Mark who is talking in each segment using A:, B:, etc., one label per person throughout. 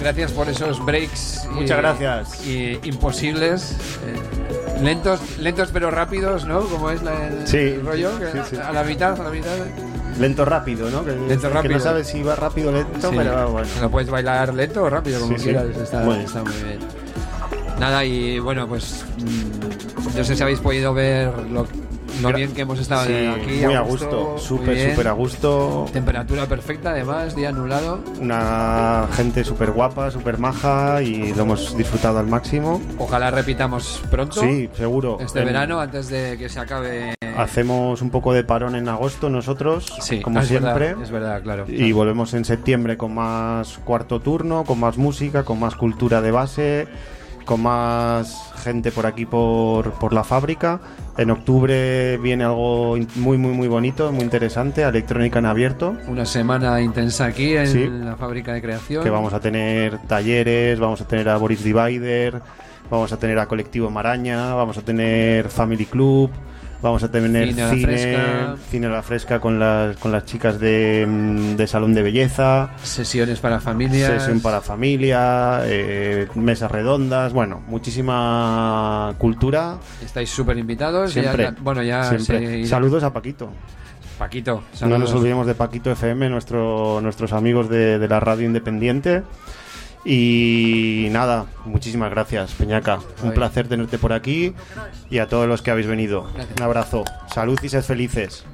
A: gracias por esos breaks.
B: Muchas gracias.
A: Y imposibles. Lentos pero rápidos, ¿no? Como es el rollo.
B: Sí.
A: A la mitad.
B: Lento rápido, ¿no?
A: Lento rápido.
B: Que no sabes si va rápido o lento,
A: sí.
B: Pero bueno.
A: Lo puedes bailar lento o rápido, como quieras. Está muy bien. Nada, y bueno, pues no sé si habéis podido ver lo bien que hemos estado aquí.
B: Muy a gusto, súper a gusto.
A: Temperatura perfecta, además, día anulado.
B: Una gente súper guapa, súper maja y lo hemos disfrutado al máximo.
A: Ojalá repitamos pronto.
B: Sí, seguro.
A: Este verano, antes de que se acabe.
B: Hacemos un poco de parón en agosto nosotros, como siempre.
A: Es verdad, claro.
B: Y volvemos en septiembre con más cuarto turno, con más música, con más cultura de base, con más gente por aquí por la fábrica. En octubre viene algo muy bonito, muy interesante, electrónica en abierto.
A: Una semana intensa aquí en la fábrica de creación.
B: Que vamos a tener talleres, vamos a tener a Boris Divider, vamos a tener a Colectivo Maraña, vamos a tener Family Club, vamos a tener cine a la fresca con las chicas de Salón de Belleza,
A: sesiones para familias,
B: sesión para familia, mesas redondas, bueno, muchísima cultura.
A: Estáis súper invitados.
B: Siempre.
A: Siempre.
B: Saludos a Paquito.
A: Saludos.
B: No nos olvidemos de Paquito FM, nuestros amigos de la radio independiente. Y nada, muchísimas gracias, Peñaca. Un placer tenerte por aquí y a todos los que habéis venido. Gracias. Un abrazo. Salud y sed felices.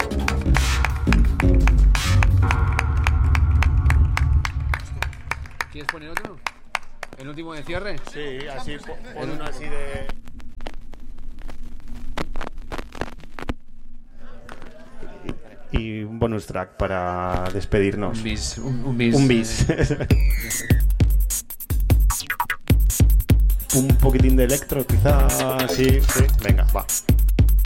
A: ¿Quieres poner otro? ¿El último de cierre?
B: Sí, así, pon uno así de... Y un bonus track para despedirnos.
A: Un bis.
B: Un poquitín de electro, quizás. Sí. Venga, va.